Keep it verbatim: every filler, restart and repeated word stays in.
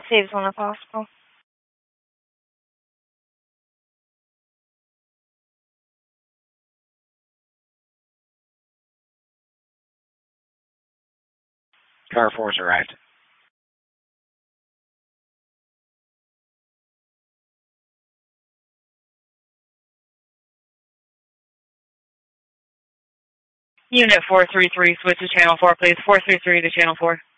Saves one if possible. Car four's arrived. Unit four three three, switch to channel four, please. four three three to channel four.